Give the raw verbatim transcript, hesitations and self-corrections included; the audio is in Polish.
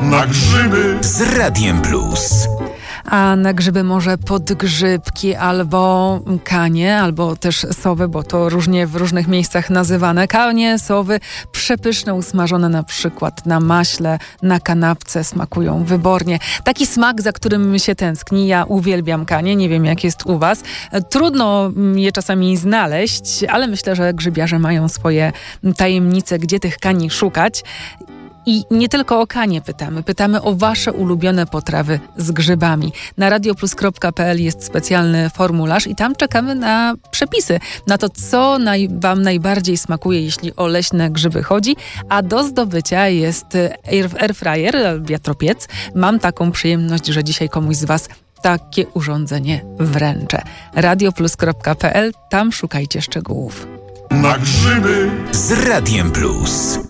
Na grzyby z Radiem Plus. A na grzyby może podgrzybki albo kanie, albo też sowy, bo to różnie w różnych miejscach nazywane. Kanie, sowy, przepyszne, usmażone na przykład na maśle, na kanapce, smakują wybornie. Taki smak, za którym się tęskni. Ja uwielbiam kanie, nie wiem jak jest u was. Trudno je czasami znaleźć, ale myślę, że grzybiarze mają swoje tajemnice, gdzie tych kani szukać. I nie tylko o kanie pytamy, pytamy o wasze ulubione potrawy z grzybami. Na radioplus kropka pe el jest specjalny formularz i tam czekamy na przepisy, na to, co naj, wam najbardziej smakuje, jeśli o leśne grzyby chodzi, a do zdobycia jest air, airfryer, wiatropiec. Mam taką przyjemność, że dzisiaj komuś z was takie urządzenie wręczę. radioplus kropka pe el, tam szukajcie szczegółów. na grzyby z Radiem Plus.